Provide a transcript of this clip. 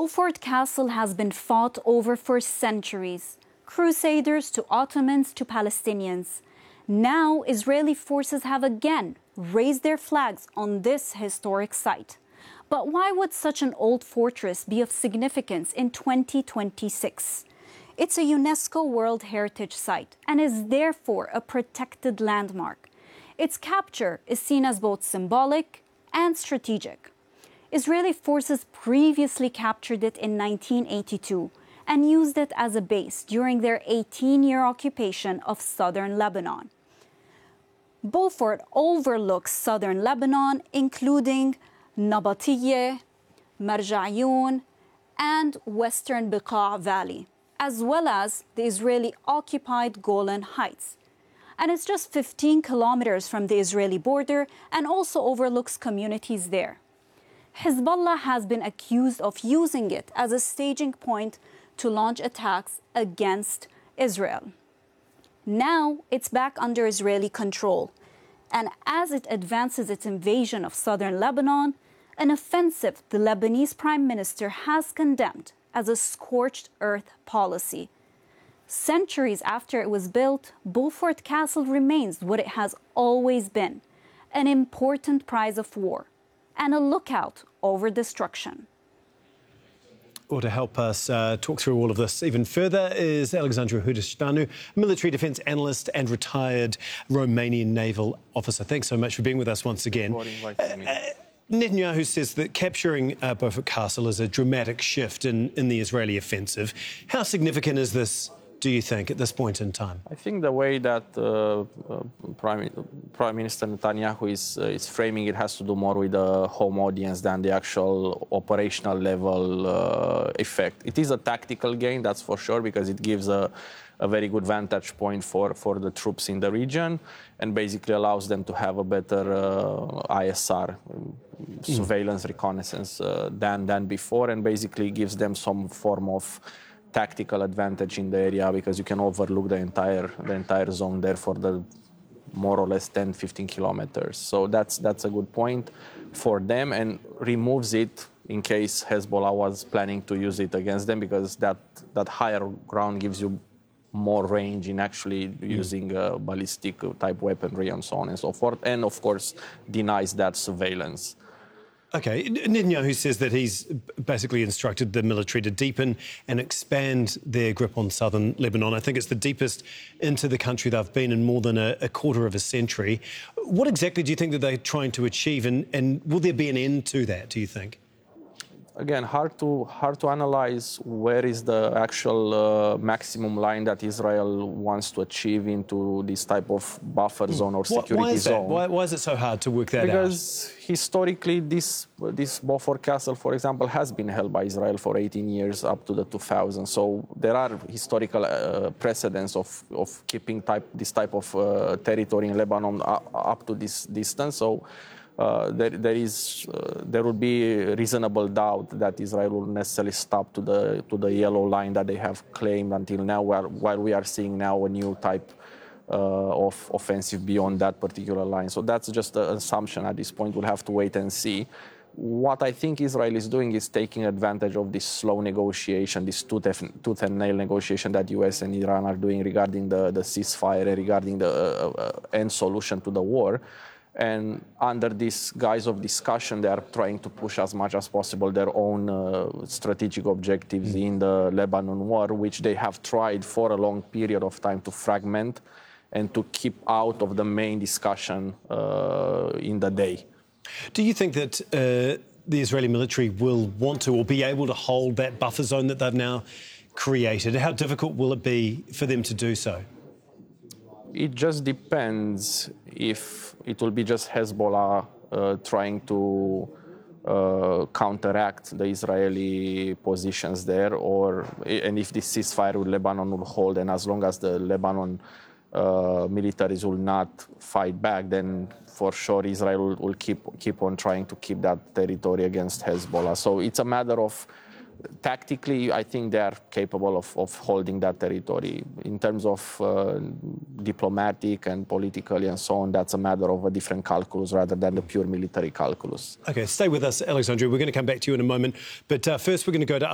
Beaufort Castle has been fought over for centuries. Crusaders to Ottomans to Palestinians. Now, Israeli forces have again raised their flags on this historic site. But why would such an old fortress be of significance in 2026? It's a UNESCO World Heritage Site and is therefore a protected landmark. Its capture is seen as both symbolic and strategic. Israeli forces previously captured it in 1982 and used it as a base during their 18-year occupation of southern Lebanon. Beaufort overlooks southern Lebanon, including Nabatiyeh, Marja'yun, and western Beqa Valley, as well as the Israeli-occupied Golan Heights. And it's just 15 kilometers from the Israeli border and also overlooks communities there. Hezbollah has been accused of using it as a staging point to launch attacks against Israel. Now it's back under Israeli control. And as it advances its invasion of southern Lebanon, an offensive the Lebanese Prime Minister has condemned as a scorched earth policy. Centuries after it was built, Beaufort Castle remains what it has always been, an important prize of war and a lookout over destruction. Well, to help us talk through all of this even further is Alexandru Hudiștanu, military defence analyst and retired Romanian naval officer. Thanks so much for being with us once again. Netanyahu says that capturing Beaufort Castle is a dramatic shift in the Israeli offensive. How significant is this, do you think, at this point in time? I think the way that Prime Minister Netanyahu is framing it has to do more with the home audience than the actual operational level effect. It is a tactical gain, that's for sure, because it gives a very good vantage point for the troops in the region and basically allows them to have a better ISR, surveillance reconnaissance than before, and basically gives them some form of tactical advantage in the area because you can overlook the entire zone there for the more or less 10-15 kilometers. So that's a good point for them and removes it in case Hezbollah was planning to use it against them, because that higher ground gives you more range in actually using ballistic type weaponry and so on and so forth, and of course denies that surveillance. OK, Netanyahu says that he's basically instructed the military to deepen and expand their grip on southern Lebanon. I think it's the deepest into the country they've been in more than a quarter of a century. What exactly do you think that they're trying to achieve, and will there be an end to that, do you think? Again, hard to analyze where is the actual maximum line that Israel wants to achieve into this type of buffer zone or security zone. Why is it so hard to work that out? Because historically, this Beaufort Castle, for example, has been held by Israel for 18 years up to the 2000s. So there are historical precedents of keeping this type of territory in Lebanon up to this distance. So there would be reasonable doubt that Israel will necessarily stop to the yellow line that they have claimed until now, while we are seeing now a new type of offensive beyond that particular line. So that's just an assumption at this point. We'll have to wait and see. What I think Israel is doing is taking advantage of this slow negotiation, this tooth and nail negotiation that US and Iran are doing regarding the ceasefire and regarding the end solution to the war. And under this guise of discussion, they are trying to push as much as possible their own strategic objectives in the Lebanon war, which they have tried for a long period of time to fragment and to keep out of the main discussion in the day. Do you think that the Israeli military will want to or be able to hold that buffer zone that they've now created? How difficult will it be for them to do so? It just depends if it will be just Hezbollah trying to counteract the Israeli positions there, and if this ceasefire with Lebanon will hold, and as long as the Lebanon militaries will not fight back, then for sure Israel will keep on trying to keep that territory against Hezbollah. So it's a matter of tactically, I think they are capable of holding that territory. In terms of diplomatic and politically and so on, that's a matter of a different calculus rather than the pure military calculus. OK, stay with us, Alexandru. We're going to come back to you in a moment. But first, we're going to go to